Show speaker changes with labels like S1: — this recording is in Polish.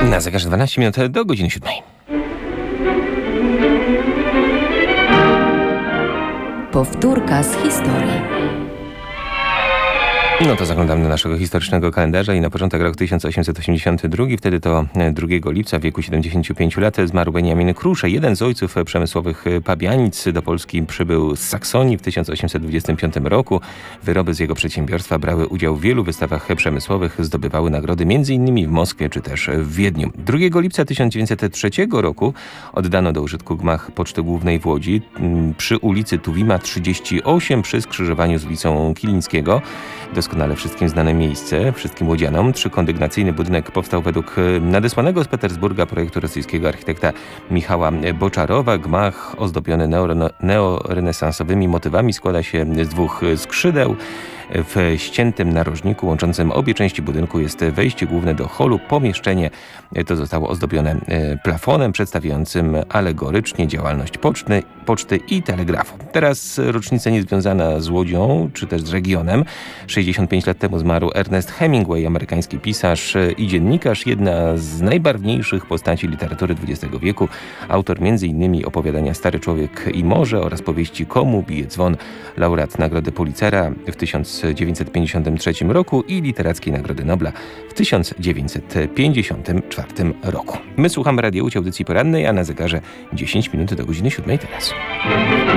S1: Na zegarze 12 minut do godziny 7.
S2: Powtórka z historii.
S1: No to zaglądamy do naszego historycznego kalendarza i na początek rok 1882. Wtedy to 2 lipca w wieku 75 lat zmarł Beniamin Krusze, jeden z ojców przemysłowych Pabianic. Do Polski przybył z Saksonii w 1825 roku. Wyroby z jego przedsiębiorstwa brały udział w wielu wystawach przemysłowych, zdobywały nagrody m.in. w Moskwie czy też w Wiedniu. 2 lipca 1903 roku oddano do użytku gmach Poczty Głównej w Łodzi przy ulicy Tuwima 38 przy skrzyżowaniu z ulicą Kilińskiego. Doskonale wszystkim znane miejsce, wszystkim łodzianom. Trzykondygnacyjny budynek powstał według nadesłanego z Petersburga projektu rosyjskiego architekta Michała Boczarowa. Gmach ozdobiony neorenesansowymi motywami składa się z 2 skrzydeł. W ściętym narożniku łączącym obie części budynku jest wejście główne do holu. Pomieszczenie to zostało ozdobione plafonem przedstawiającym alegorycznie działalność poczty i telegrafu. Teraz rocznica niezwiązana z Łodzią, czy też z regionem. 65 lat temu zmarł Ernest Hemingway, amerykański pisarz i dziennikarz, jedna z najbarwniejszych postaci literatury XX wieku. Autor m.in. opowiadania Stary człowiek i morze oraz powieści Komu bije dzwon, laureat Nagrody Pulitzera w 1953 roku i Literackiej Nagrody Nobla w 1954 roku. My słuchamy radiołów audycji porannej, a na zegarze 10 minut do godziny 7 teraz.